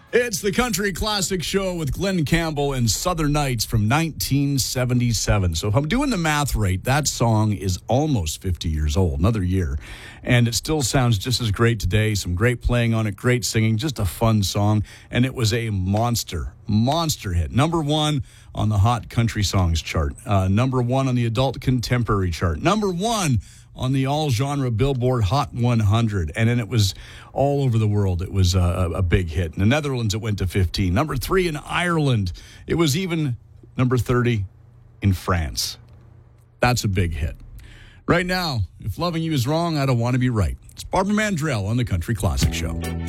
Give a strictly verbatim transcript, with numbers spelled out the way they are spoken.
It's the Country Classic Show with Glenn Campbell and Southern Nights from nineteen seventy-seven. So if I'm doing the math right, that song is almost fifty years old, another year. And it still sounds just as great today. Some great playing on it, great singing, just a fun song. And it was a monster, monster hit. Number one on the Hot Country Songs chart. Uh, number one on the Adult Contemporary chart. Number one on the all-genre Billboard Hot one hundred. And then it was all over the world. It was a, a big hit. In the Netherlands, it went to fifteen. Number three in Ireland. It was even number thirty in France. That's a big hit. Right now, if loving you is wrong, I don't want to be right. It's Barbara Mandrell on the Country Classic Show.